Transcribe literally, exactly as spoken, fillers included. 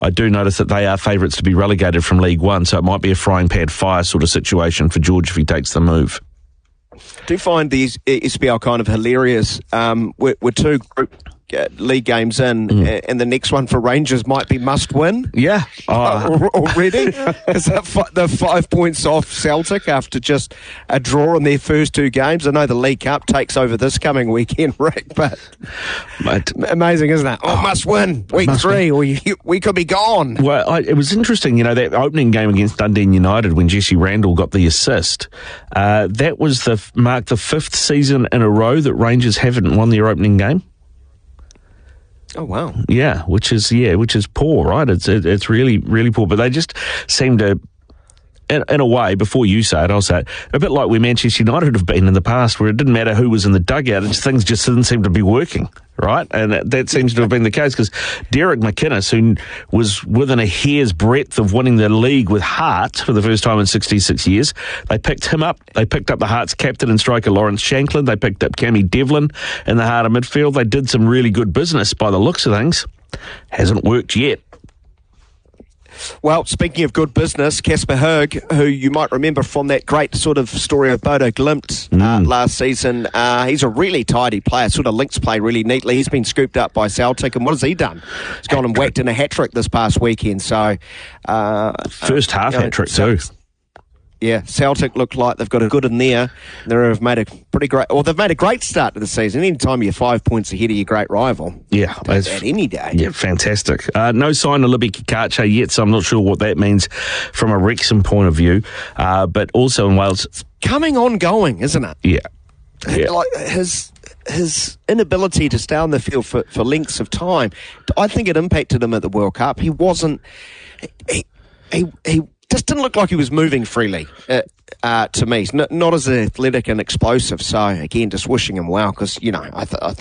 I do notice that they are favourites to be relegated from League One, so it might be a frying pan fire sort of situation for George if he takes the move. I do find the S P L kind of hilarious. Um, we're, we're two group uh, league games in, mm. and the next one for Rangers might be must win. Yeah, uh, already, because they're, fi- they're five points off Celtic after just a draw in their first two games. I know the League Cup takes over this coming weekend, Rick, but Mate. amazing, isn't it? Oh, oh must win week must three, win. or we could be gone. Well, I, it was interesting, you know, that opening game against Dundee United when Jesse Randall got the assist. Uh, that was the marked the fifth season in a row that Rangers haven't won their opening game. Oh wow! Yeah, which is yeah, which is poor, right? It's it, it's really really poor. But they just seem to, in, in a way, before you say it, I'll say it, a bit like where Manchester United have been in the past, where it didn't matter who was in the dugout, it's, things just didn't seem to be working, right? And that, that seems to have been the case because Derek McInnes, who was within a hair's breadth of winning the league with Hearts for the first time in sixty-six years, they picked him up. They picked up the Hearts captain and striker Lawrence Shanklin. They picked up Cammy Devlin in the heart of midfield. They did some really good business by the looks of things. Hasn't worked yet. Well, speaking of good business, Casper Hurg, who you might remember from that great sort of story of Bodo Glimt uh, mm. last season, uh, he's a really tidy player, sort of links play really neatly. He's been scooped up by Celtic, and what has he done? He's gone and whacked in a hat-trick this past weekend. So, uh, First half uh, hat-trick so, too. Yeah, Celtic look like they've got a good in there. They've made a pretty great, or they've made a great start to the season. Anytime you're five points ahead of your great rival, yeah, at any day. Yeah, fantastic. Uh, no sign of Libby Kikache yet, so I'm not sure what that means from a Wrexham point of view. Uh, but also in Wales, it's coming on going, isn't it? Yeah, yeah. Like his his inability to stay on the field for, for lengths of time, I think it impacted him at the World Cup. He wasn't. He he. he just didn't look like he was moving freely uh, uh, to me. N- not as athletic and explosive. So, again, just wishing him well because, you know, I, th- I